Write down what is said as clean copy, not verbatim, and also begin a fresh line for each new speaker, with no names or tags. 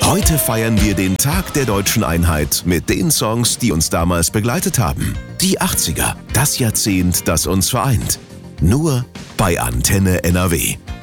Heute feiern wir den Tag der deutschen Einheit mit den Songs, die uns damals begleitet haben. Die 80er, das Jahrzehnt, das uns vereint. Nur bei Antenne NRW.